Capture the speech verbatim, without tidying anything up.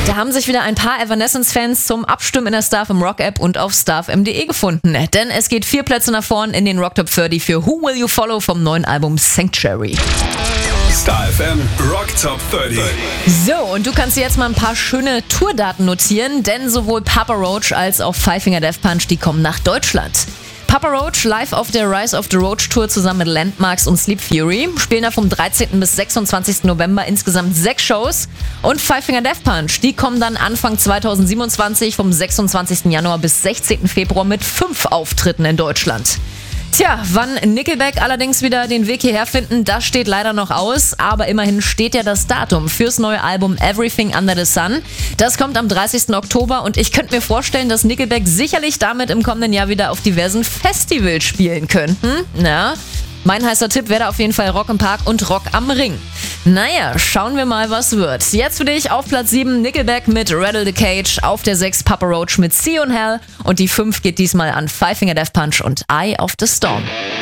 Da haben sich wieder ein paar Evanescence-Fans zum Abstimmen in der Star F M Rock App und auf star f m punkt d e gefunden. Denn es geht vier Plätze nach vorn in den Rock Top dreißig für Who Will You Follow vom neuen Album Sanctuary. Star F M Rock Top dreißig. So, und du kannst dir jetzt mal ein paar schöne Tourdaten notieren, denn sowohl Papa Roach als auch Five Finger Death Punch, die kommen nach Deutschland. Papa Roach live auf der Rise of the Roach Tour zusammen mit Landmarks und Sleep Fury. Spielen da vom dreizehnten bis sechsundzwanzigsten November insgesamt sechs Shows. Und Five Finger Death Punch, die kommen dann Anfang zweitausendsiebenundzwanzig vom sechsundzwanzigsten Januar bis sechzehnten Februar mit fünf Auftritten in Deutschland. Tja, wann Nickelback allerdings wieder den Weg hierher finden, das steht leider noch aus, aber immerhin steht ja das Datum fürs neue Album Everything Under the Sun. Das kommt am dreißigsten Oktober und ich könnte mir vorstellen, dass Nickelback sicherlich damit im kommenden Jahr wieder auf diversen Festivals spielen könnten. Na, mein heißer Tipp wäre da auf jeden Fall Rock im Park und Rock am Ring. Naja, schauen wir mal, was wird. Jetzt für dich auf Platz sieben Nickelback mit Rattle the Cage, auf der sechs Papa Roach mit See on Hell und die fünf geht diesmal an Five Finger Death Punch und Eye of the Storm.